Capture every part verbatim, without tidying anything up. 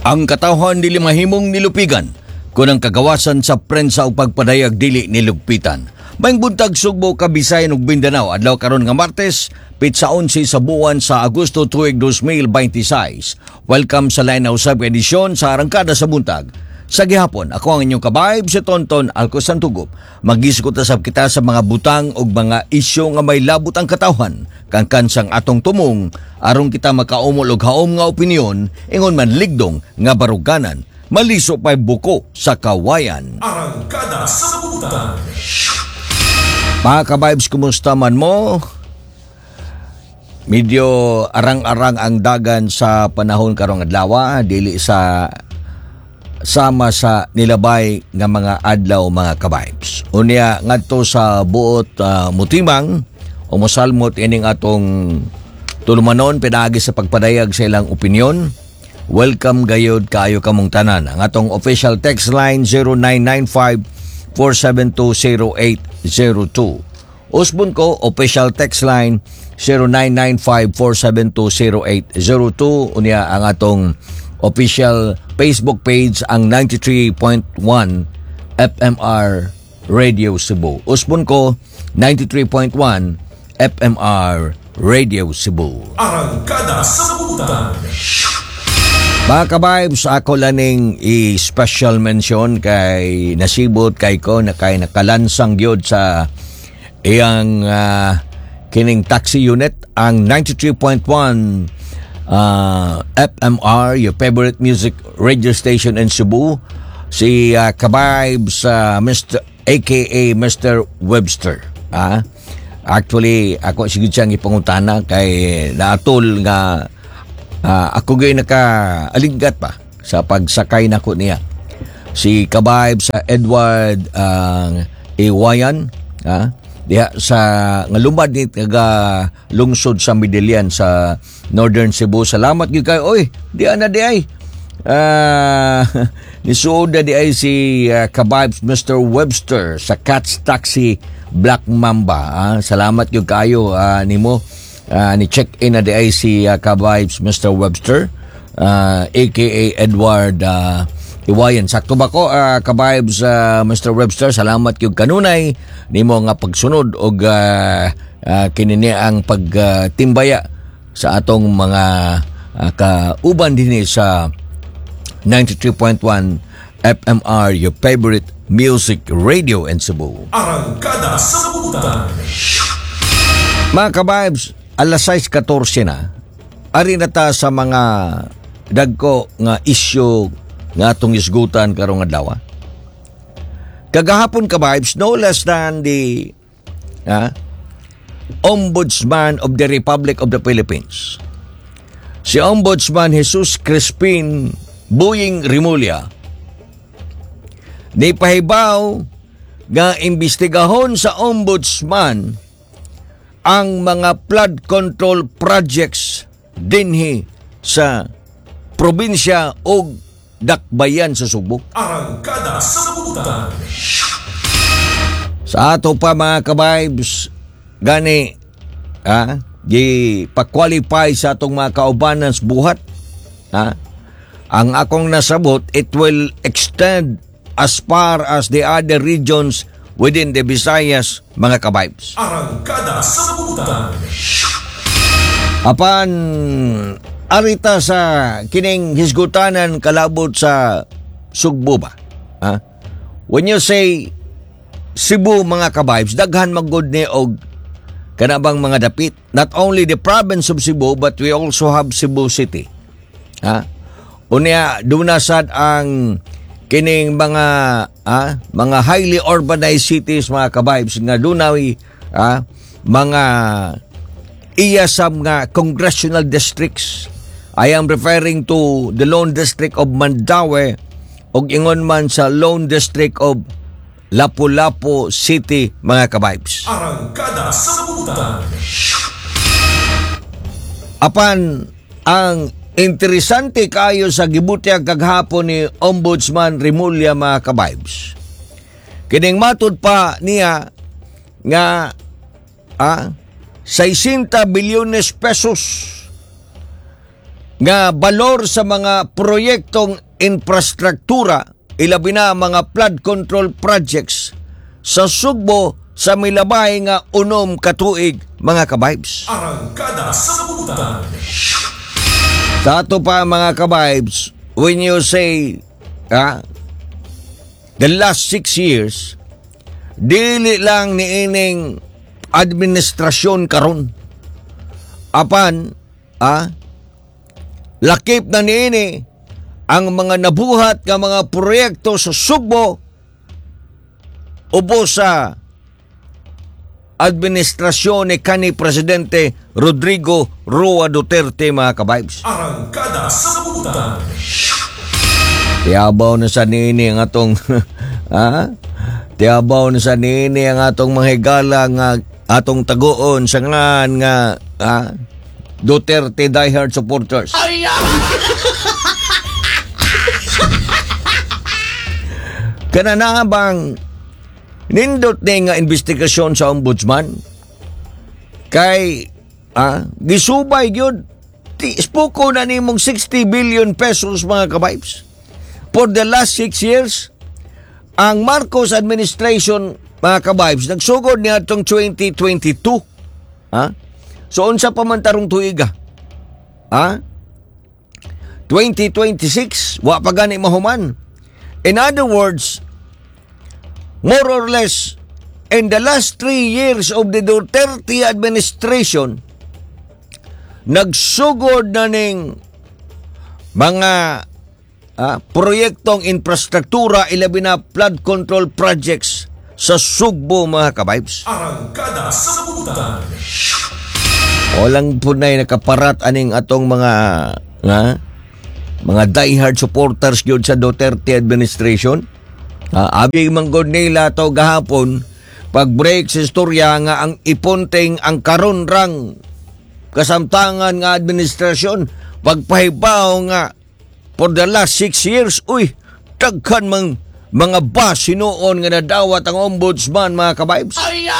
Ang katawhan dili mahimong nilupigan kung ang kagawasan sa prensa o pagpadayag dili nilugpitan. Maing buntag Sugbo, Kabisayan ug Mindanao adlaw karon nga Martes, pitsa onse sa buwan sa Agosto tuig two thousand twenty-six. Welcome sa Line Usab edisyon sa Arangkada sa Buntag. Sa gihapon, ako ang inyong kabayb si Tonton Alco Santugop. Magiskot sab kita sa mga butang o mga isyu nga may labot ang katawhan. Kang kansang atong tumong, aron kita makaumol og haom nga opinyon, ingon man ligdong nga baruganan, maliso pa'y buko sa kawayan. Arangkada sa Buntag. Mga kabaybs, kumusta man mo? Medyo arang-arang ang dagan sa panahon karong adlaw, dili sa sama sa nilabay nga mga adlaw mga kabaybs. Unya ngadto sa buot uh, mutimang o mosalmot ining atong tulumanon pinagi sa pagpadayag sa ilang opinyon. Welcome gayud kaayo kamong tanan. Ang atong official text line zero nine nine five, four seven two, zero eight zero two. Usbon ko official text line zero nine nine five, four seven two, zero eight zero two. Unya ang atong official Facebook page ang ninety-three point one F M R Radio Cebu. Usbon ko ninety-three point one F M R Radio Cebu. Arangkada sa Buntag. Mga kabaybs, ako laning i-special mention kay nasibot kay ko na kay nakalansang gyud sa iyang uh, kining taxi unit ang ninety-three point one uh, F M R, your favorite music radio station in Cebu, si uh, kabaybs uh, Mister A K A Mister Webster. Ah? Actually, ako sigud siyang ipangutana kay naatol nga Uh, ako gay naka-alinggat pa sa pagsakay nako niya. Si kabayb sa Edward uh, Iwayan, ha? Diha sa ngalumad ni taga lungsod sa Midilian sa Northern Cebu. Salamat gyud kay oy. Di ana di ay. Uh, nisuoda di ay si uh, kabayb Mister Webster sa Cat's Taxi Black Mamba. Ha? Salamat gyud kayo uh, nimo. Uh, ni-check-in na di ay si uh, kabayb Mister Webster, uh, A K A Edward uh, Iwayan. Sakto ba ko, uh, kabayb sa uh, Mister Webster? Salamat yung kanunay nimo nga pagsunod o uh, uh, kinini ang pagtimbaya uh, sa atong mga uh, kauban din sa ninety-three point one F M R, your favorite music radio in Cebu. Arangkada sa Buntag. Mga kabayb, alas sais katorse na, ari na ta sa mga dagko nga isyu nga atong isgutan karong adlaw. Kagahapon kabayb, no less than the uh, Ombudsman of the Republic of the Philippines, si Ombudsman Jesus Crispin Buying Rimulya, nipahibaw nga imbestigahon sa Ombudsman ang mga flood control projects dinhi sa probinsya o dakbayan sa Sugbo. Arangkada sa Buntag. Sa ato pa mga kabaybs, gani, ha, di pa-qualify sa atong mga kaubanan sa buhat. Ha? Ang akong nasabot, it will extend as far as the other regions within the Visayas, mga kabaybs. Arangkada sa Buntag. Apan arita sa kining hisgutanan kalabot sa Sugbo ba? Ha? When you say Cebu, mga kabaybs, daghan magud ni og kanabang mga dapit. Not only the province of Cebu, but we also have Cebu City. Ha? Unya dunasad ang kining mga ah, mga highly urbanized cities, mga kabaybs, nga dunay ah, mga iyasam nga congressional districts. I am referring to the Lone District of Mandaue ug ingon man sa Lone District of Lapu-Lapu City, mga kabaybs. Arangkada sa Buntag. Apan ang interesante kayo sa gibutya kaghapon ni Ombudsman Rimulya, mga kabaybs. Kining matud pa niya nga ah, sixty bilyones pesos nga balor sa mga proyektong infrastruktura, ilabi na mga flood control projects sa Sugbo sa milabay nga unom katuig, mga kabibes. Arangkada sa Sabutan. Sa ato pa, mga kabibes, when you say ah, the last six years, dili lang niining administrasyon karon. Apan, ah, lakip na niini ang mga nabuhat nga mga proyekto sa Sugbo ubo sa administrasyon ni kanhi Presidente Rodrigo Roa Duterte, mga kabibes. Arangkada sa Sabutan. Tiabaw na sa nini ang atong ha? Tiabaw na sa nini ang atong mga higala nga atong taguon sa ngan nga ha? Duterte diehard supporters. Kana na bang nindot ni nga investigasyon sa ombudsman kay ah, gisubay gyud ispuko na nimong sixty billion pesos, mga kabibes. For the last six years, ang Marcos administration, mga kabibes, nagsugod niya itong twenty twenty-two. Ha? So, unsa pa man tarong tuiga? Ha? twenty twenty-six, wa pa gani mahuman. In other words, more or less, in the last three years of the Duterte administration, nagsugod na ning mga ah, proyektong infrastruktura, ilabi na flood control projects sa Sugbo, mga kabibes. Arangkada sa Sabutan. Walang punay nakaparat aning atong mga nga mga diehard supporters gyud sa Duterte administration. Ha, abi manggod nila to gahapon pag-break sa istorya nga ang ipunting ang karon rang kasamtangan nga administrasyon pagpahibaw nga for the last six years, uy, daghan mang mga bus sinuon nga nadawat ang ombudsman, mga kabibes.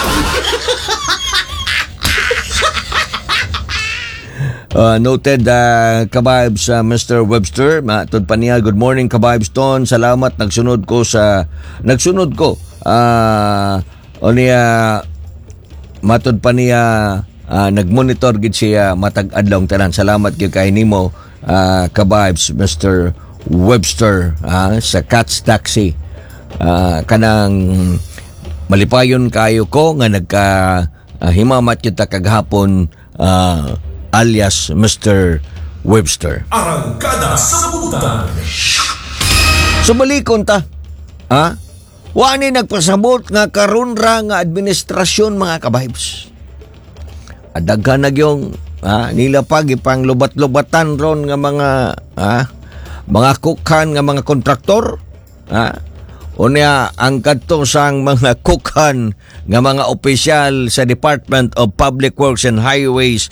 Uh, noted, uh, kabibes, uh, Mister Webster, matod pa niya, good morning, kabibes ton, salamat, nagsunod ko sa, nagsunod ko, ah, uh, o niya, matod pa niya, uh, nagmonitor gid siya matag adlong tanan, salamat gyud kay nimo, uh, kabibes, Mister Webster, uh, sa Cats Taxi, uh, kanang malipayon kayo ko, nga nagka, uh, himamat kita kaghapon, uh, alias Mister Webster. Arangkada sa Sabutan. Sumalikon ta. Ha? Wani nagpasabot nga karon ra nga administrasyon, mga kabibes. Adaghan na yung ha, nila pag ipang lubat-lubatan ron nga mga ha, mga kukhan nga mga kontraktor. Ha? Unya ang kadto sang mga kukhan nga mga opisyal sa Department of Public Works and Highways